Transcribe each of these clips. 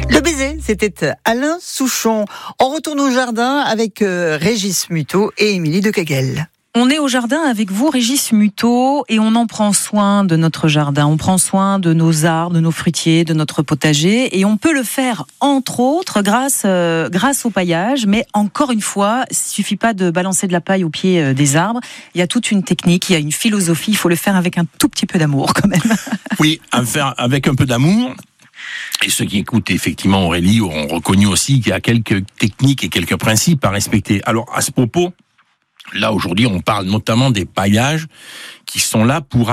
Le baiser, c'était Alain Souchon. On retourne au jardin avec Régis Muto et Émilie de Kegel. On est au jardin avec vous, Régis Muto, et on en prend soin de notre jardin. On prend soin de nos arbres, de nos fruitiers, de notre potager, et on peut le faire, entre autres, grâce au paillage. Mais encore une fois, il suffit pas de balancer de la paille au pied des arbres. Il y a toute une technique, il y a une philosophie. Il faut le faire avec un tout petit peu d'amour, quand même. Oui, faire avec un peu d'amour. Et ceux qui écoutent effectivement Aurélie auront reconnu aussi qu'il y a quelques techniques et quelques principes à respecter. Alors, à ce propos, là, aujourd'hui, on parle notamment des paillages qui sont là pour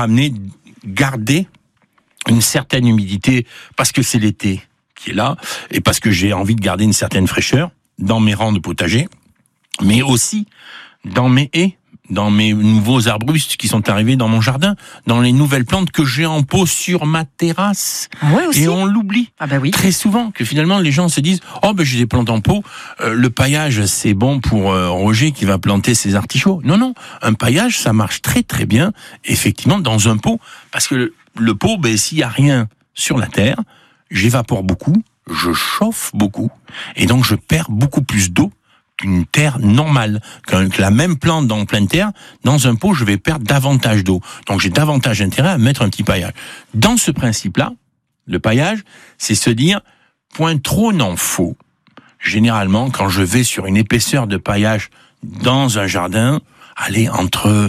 garder une certaine humidité, parce que c'est l'été qui est là, et parce que j'ai envie de garder une certaine fraîcheur dans mes rangs de potager, mais aussi dans mes haies, dans mes nouveaux arbustes qui sont arrivés dans mon jardin, dans les nouvelles plantes que j'ai en pot sur ma terrasse. Ah ouais, aussi. Et on l'oublie oui. très souvent, que finalement les gens se disent « Oh, j'ai des plantes en pot, le paillage c'est bon pour Roger qui va planter ses artichauts. » Non, un paillage ça marche très très bien, effectivement, dans un pot, parce que le pot, s'il n'y a rien sur la terre, j'évapore beaucoup, je chauffe beaucoup, et donc je perds beaucoup plus d'eau qu'une terre normale, que la même plante dans pleine terre, dans un pot, je vais perdre davantage d'eau. Donc j'ai davantage intérêt à mettre un petit paillage. Dans ce principe-là, le paillage, c'est se dire, point trop n'en faut. Généralement, quand je vais sur une épaisseur de paillage dans un jardin, allez, entre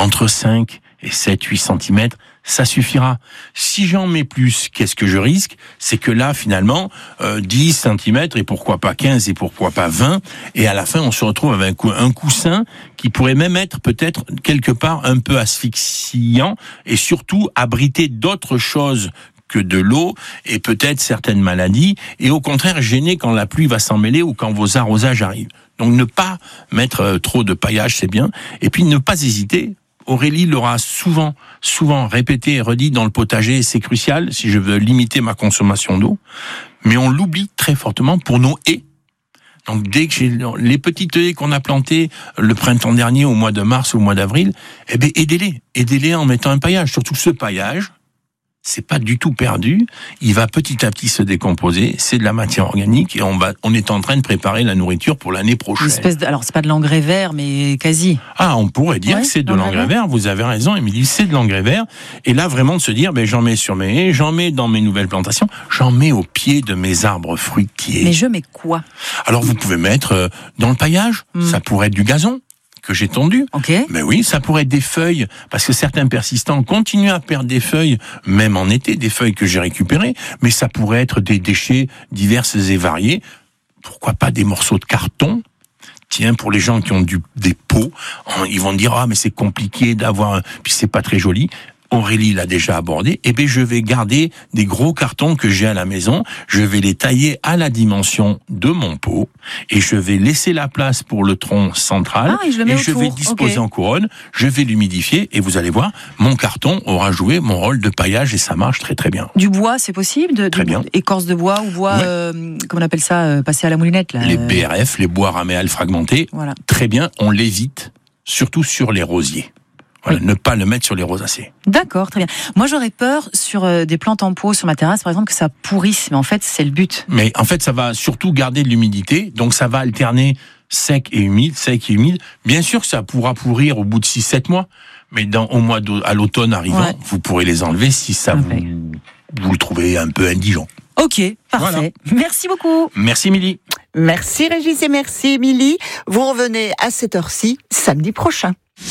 5 et 7-8 cm, ça suffira. Si j'en mets plus, qu'est-ce que je risque ? C'est que là, finalement, 10 cm, et pourquoi pas 15, et pourquoi pas 20, et à la fin, on se retrouve avec un coussin qui pourrait même être peut-être quelque part un peu asphyxiant, et surtout abriter d'autres choses que de l'eau, et peut-être certaines maladies, et au contraire gêner quand la pluie va s'en mêler ou quand vos arrosages arrivent. Donc ne pas mettre trop de paillage, c'est bien, et puis ne pas hésiter. Aurélie l'aura souvent répété et redit dans le potager, c'est crucial si je veux limiter ma consommation d'eau, mais on l'oublie très fortement pour nos haies. Donc dès que j'ai les petites haies qu'on a plantées le printemps dernier, au mois de mars ou au mois d'avril, aidez-les en mettant un paillage. Surtout ce paillage, c'est pas du tout perdu, il va petit à petit se décomposer, c'est de la matière organique et on est en train de préparer la nourriture pour l'année prochaine. Alors c'est pas de l'engrais vert, mais quasi. Ah, on pourrait dire que c'est de l'engrais vert, vous avez raison Émilie, c'est de l'engrais vert, et là vraiment de se dire, j'en mets sur mes haies, j'en mets dans mes nouvelles plantations, j'en mets au pied de mes arbres fruitiers. Mais je mets quoi ? Alors vous pouvez mettre dans le paillage, ça pourrait être du gazon que j'ai tondu. Okay. Mais oui, ça pourrait être des feuilles, parce que certains persistants continuent à perdre des feuilles, même en été, des feuilles que j'ai récupérées, mais ça pourrait être des déchets divers et variés. Pourquoi pas des morceaux de carton ? Tiens, pour les gens qui ont des pots, ils vont dire, mais c'est compliqué d'avoir, puis c'est pas très joli. Aurélie l'a déjà abordé, je vais garder des gros cartons que j'ai à la maison, je vais les tailler à la dimension de mon pot, et je vais laisser la place pour le tronc central, et je vais disposer en couronne, je vais l'humidifier, et vous allez voir, mon carton aura joué mon rôle de paillage, et ça marche très très bien. Du bois, c'est possible ? Très bien. Écorce de bois ou bois, comment on appelle ça, passé à la moulinette là. Les BRF, les bois raméales fragmentés, très bien, on l'évite, surtout sur les rosiers. Voilà, ne pas le mettre sur les rosacées. D'accord, très bien. Moi, j'aurais peur sur des plantes en pot sur ma terrasse, par exemple, que ça pourrisse. Mais en fait, c'est le but. Mais en fait, ça va surtout garder de l'humidité. Donc, ça va alterner sec et humide. Bien sûr que ça pourra pourrir au bout de 6-7 mois. Mais à l'automne arrivant, vous pourrez les enlever si ça vous le trouvez un peu indigent. Ok, parfait. Voilà. Merci beaucoup. Merci Émilie. Merci Régis et merci Émilie. Vous revenez à cette heure-ci samedi prochain.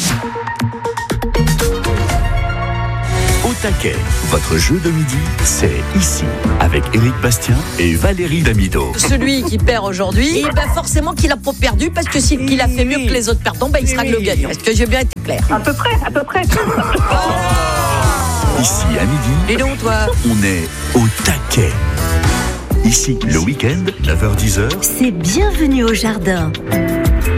Au taquet, votre jeu de midi, c'est ici, avec Éric Bastien et Valérie Damido. Celui qui perd aujourd'hui, forcément qu'il a pas perdu, parce que s'il a fait mieux que les autres perdants, il sera le gagnant. Est-ce que j'ai bien été clair ? À peu près. Ici, à midi, Et donc, toi ? on est au taquet. Ici, le week-end, 9h-10h. C'est bienvenue au jardin.